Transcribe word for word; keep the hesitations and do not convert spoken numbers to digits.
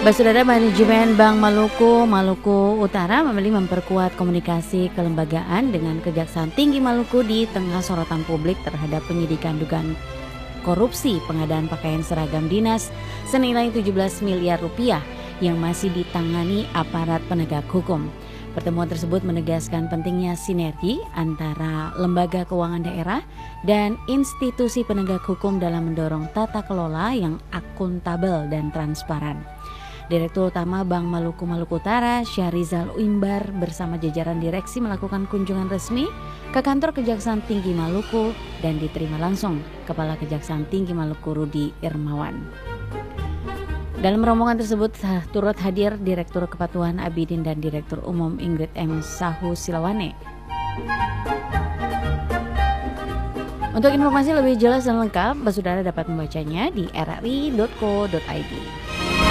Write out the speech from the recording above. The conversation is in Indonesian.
Saudara, Manajemen Bank Maluku, Maluku Utara memilih memperkuat komunikasi kelembagaan dengan Kejaksaan Tinggi Maluku di tengah sorotan publik terhadap penyidikan dugaan korupsi pengadaan pakaian seragam dinas senilai tujuh belas miliar rupiah yang masih ditangani aparat penegak hukum. Pertemuan tersebut menegaskan pentingnya sinergi antara lembaga keuangan daerah dan institusi penegak hukum dalam mendorong tata kelola yang akuntabel dan transparan. Direktur Utama Bank Maluku Maluku Utara, Syahrizal Uimbar bersama jajaran direksi melakukan kunjungan resmi ke kantor Kejaksaan Tinggi Maluku dan diterima langsung Kepala Kejaksaan Tinggi Maluku Rudi Irmawan. Dalam rombongan tersebut turut hadir Direktur Kepatuhan Abidin dan Direktur Umum Ingrid M. Sahu Silawane. Untuk informasi lebih jelas dan lengkap, saudara dapat membacanya di r r i dot co dot i d.